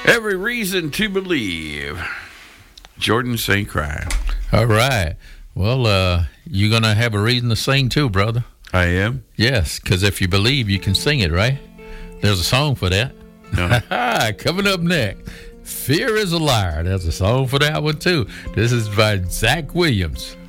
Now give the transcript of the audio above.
Every reason to believe. Jordan St. Croix. All right. Well, you're going to have a reason to sing too, brother. I am? Yes, because if you believe, you can sing it, right? There's a song for that. Coming up next, Fear is a Liar. There's a song for that one too. This is by Zach Williams.